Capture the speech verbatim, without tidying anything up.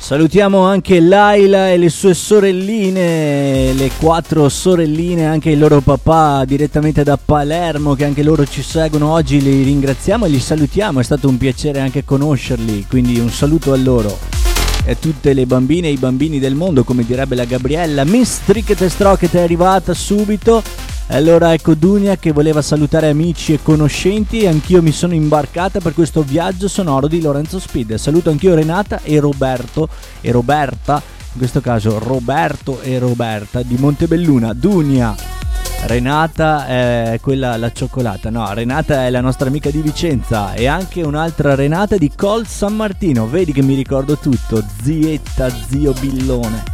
Salutiamo anche Laila e le sue sorelline, le quattro sorelline, anche il loro papà direttamente da Palermo, che anche loro ci seguono oggi. Li ringraziamo e li salutiamo, è stato un piacere anche conoscerli, quindi un saluto a loro e tutte le bambine e i bambini del mondo, come direbbe la Gabriella. Miss Tricket e Strocket è arrivata subito. Allora ecco Dunia che voleva salutare amici e conoscenti, e anch'io mi sono imbarcata per questo viaggio sonoro di Lorenzo Speed. Saluto anch'io Renata e Roberto e Roberta, in questo caso Roberto e Roberta di Montebelluna. Dunia, Renata è quella, la cioccolata, no, Renata è la nostra amica di Vicenza, e anche un'altra Renata di Col San Martino. Vedi che mi ricordo tutto, zietta, zio Billone.